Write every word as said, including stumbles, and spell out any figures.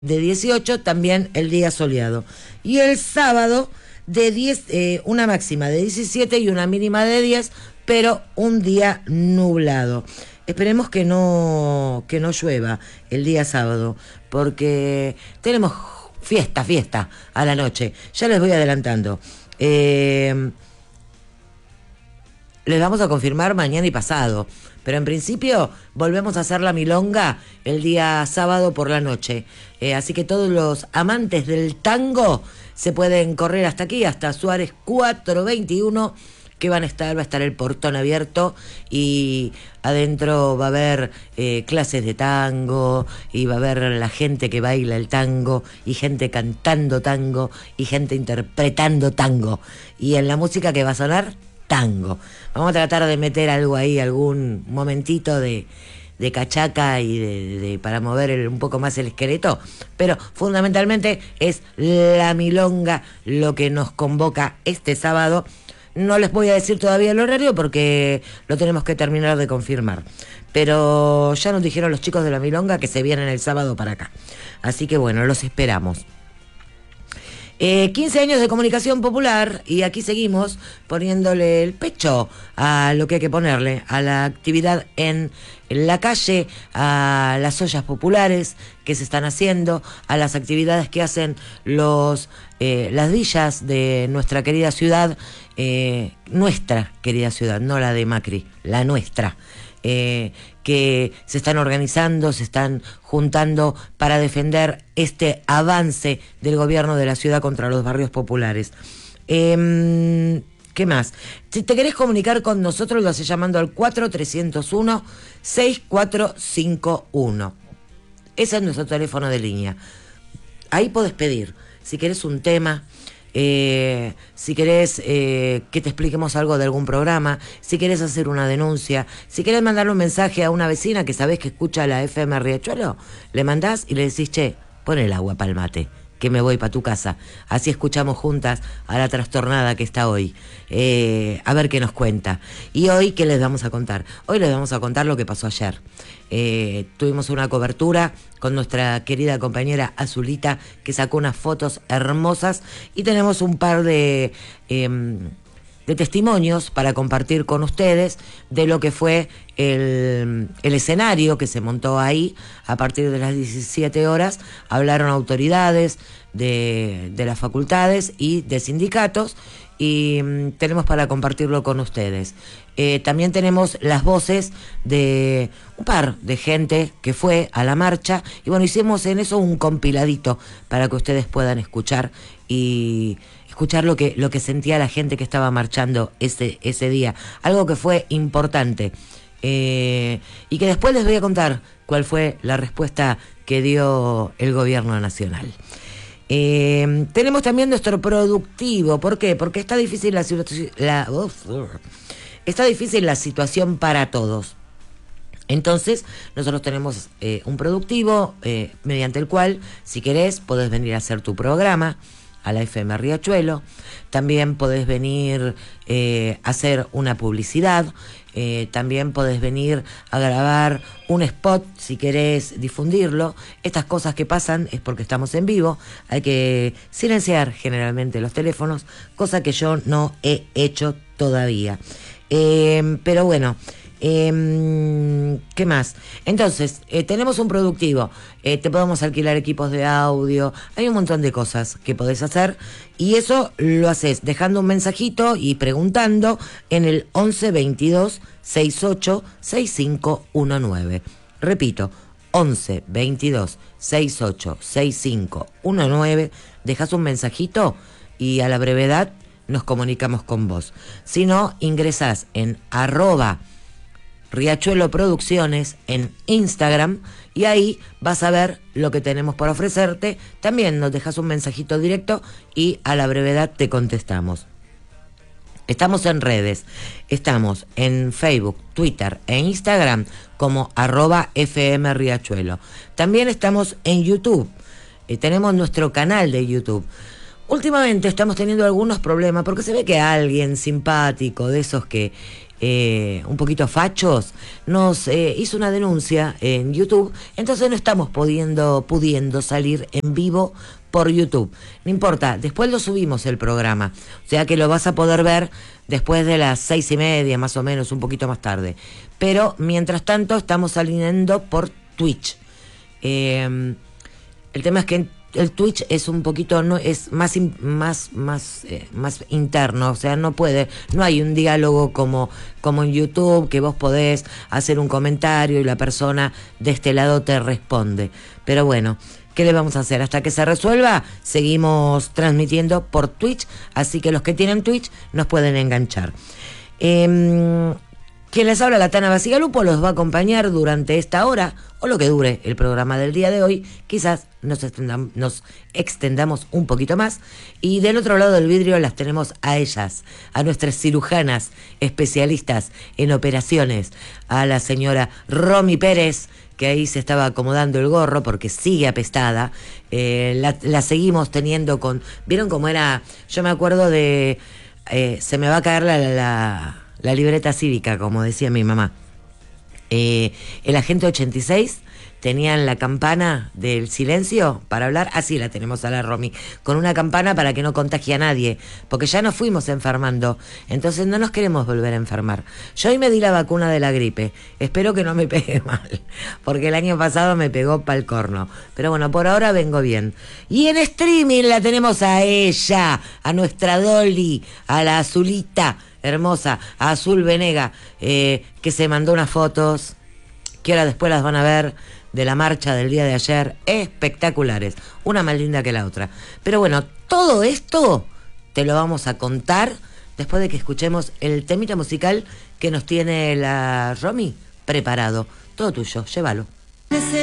de dieciocho, también el día soleado. Y el sábado de diez, eh, una máxima de diecisiete y una mínima de diez, pero un día nublado. Esperemos que no, que no llueva el día sábado, porque tenemos fiesta, fiesta a la noche. Ya les voy adelantando. Eh, les vamos a confirmar mañana y pasado, pero en principio volvemos a hacer la milonga el día sábado por la noche. Eh, así que todos los amantes del tango se pueden correr hasta aquí, hasta Suárez cuatrocientos veintiuno, que van a estar, va a estar el portón abierto y adentro va a haber eh, clases de tango, y va a haber la gente que baila el tango, y gente cantando tango, y gente interpretando tango. Y en la música que va a sonar, tango. Vamos a tratar de meter algo ahí, algún momentito de, de cachaca y de, de, para mover el, un poco más el esqueleto, pero fundamentalmente es la milonga lo que nos convoca este sábado. No les voy a decir todavía el horario porque lo tenemos que terminar de confirmar, pero ya nos dijeron los chicos de la milonga que se vienen el sábado para acá, así que bueno, los esperamos. Eh, quince años de comunicación popular, y aquí seguimos poniéndole el pecho a lo que hay que ponerle, a la actividad en la calle, a las ollas populares que se están haciendo, a las actividades que hacen los eh, las villas de nuestra querida ciudad, eh, nuestra querida ciudad, no la de Macri, la nuestra. Eh, que se están organizando, se están juntando para defender este avance del gobierno de la ciudad contra los barrios populares. Eh, ¿Qué más? Si te querés comunicar con nosotros, lo haces llamando al cuatro tres cero uno seis cuatro cinco uno. Ese es nuestro teléfono de línea. Ahí podés pedir, si querés un tema, Eh, si querés eh, que te expliquemos algo de algún programa, si querés hacer una denuncia, si querés mandarle un mensaje a una vecina que sabés que escucha la F M Riachuelo, le mandás y le decís: che, pon el agua pa'l mate, que me voy para tu casa. Así escuchamos juntas a la trastornada que está hoy, eh, a ver qué nos cuenta. Y hoy, ¿qué les vamos a contar? Hoy les vamos a contar lo que pasó ayer. Eh, tuvimos una cobertura con nuestra querida compañera Azulita, que sacó unas fotos hermosas, y tenemos un par de, eh, de testimonios para compartir con ustedes de lo que fue el, el escenario que se montó ahí. A partir de las diecisiete horas hablaron autoridades de, de las facultades y de sindicatos, y mm, tenemos para compartirlo con ustedes. Eh, también tenemos las voces de un par de gente que fue a la marcha, y bueno, hicimos en eso un compiladito para que ustedes puedan escuchar y escuchar lo que, lo que sentía la gente que estaba marchando ese, ese día, algo que fue importante, eh, y que después les voy a contar cuál fue la respuesta que dio el gobierno nacional. Eh, tenemos también nuestro productivo. ¿Por qué? Porque está difícil la situación, la, uf, uf, está difícil la situación para todos. Entonces, nosotros tenemos eh, un productivo eh, mediante el cual, si querés, podés venir a hacer tu programa a la F M Riachuelo. También podés venir eh, a hacer una publicidad. Eh, también podés venir a grabar un spot si querés difundirlo. Estas cosas que pasan es porque estamos en vivo. Hay que silenciar generalmente los teléfonos, cosa que yo no he hecho todavía. Eh, pero bueno, eh, ¿qué más? Entonces, eh, tenemos un productivo, eh, te podemos alquilar equipos de audio, hay un montón de cosas que podés hacer, y eso lo haces dejando un mensajito y preguntando en el once veintidós sesenta y ocho sesenta y cinco diecinueve. Repito, once veintidós sesenta y ocho sesenta y cinco diecinueve, dejas un mensajito y a la brevedad nos comunicamos con vos. Si no, ingresás en arroba Riachuelo Producciones en Instagram, y ahí vas a ver lo que tenemos por ofrecerte. También nos dejas un mensajito directo y a la brevedad te contestamos. Estamos en redes, estamos en Facebook, Twitter e Instagram como arroba F M Riachuelo. También estamos en YouTube, eh, tenemos nuestro canal de YouTube. Últimamente estamos teniendo algunos problemas porque se ve que alguien simpático de esos que eh, un poquito fachos, nos eh, hizo una denuncia en YouTube, entonces no estamos pudiendo, pudiendo salir en vivo por YouTube. No importa, después lo subimos el programa, o sea que lo vas a poder ver después de las seis y media, más o menos, un poquito más tarde. Pero mientras tanto estamos saliendo por Twitch. Eh, el tema es que el Twitch es un poquito, no es más in, más más eh, más interno, o sea, no puede, no hay un diálogo como como en YouTube, que vos podés hacer un comentario y la persona de este lado te responde. Pero bueno, ¿qué le vamos a hacer? Hasta que se resuelva, seguimos transmitiendo por Twitch, así que los que tienen Twitch nos pueden enganchar. Eh, Quien les habla, la Tana Bacigalupo, los va a acompañar durante esta hora, o lo que dure el programa del día de hoy. Quizás nos extendamos, nos extendamos un poquito más. Y del otro lado del vidrio las tenemos a ellas, a nuestras cirujanas especialistas en operaciones, a la señora Romy Pérez, que ahí se estaba acomodando el gorro porque sigue apestada. Eh, la, la seguimos teniendo con... ¿Vieron cómo era? Yo me acuerdo de... Eh, se me va a caer la... la La libreta cívica, como decía mi mamá. Eh, el agente ochenta y seis tenían la campana del silencio para hablar. Así la tenemos a la Romy, con una campana para que no contagie a nadie, porque ya nos fuimos enfermando, entonces no nos queremos volver a enfermar. Yo hoy me di la vacuna de la gripe, espero que no me pegue mal, porque el año pasado me pegó pa'l corno, pero bueno, por ahora vengo bien. Y en streaming la tenemos a ella, a nuestra Dolly, a la Azulita hermosa, a Azul Venega, eh, que se mandó unas fotos, que ahora después las van a ver, de la marcha del día de ayer, espectaculares, una más linda que la otra. Pero bueno, todo esto te lo vamos a contar después de que escuchemos el temita musical que nos tiene la Romy preparado. Todo tuyo, llévalo.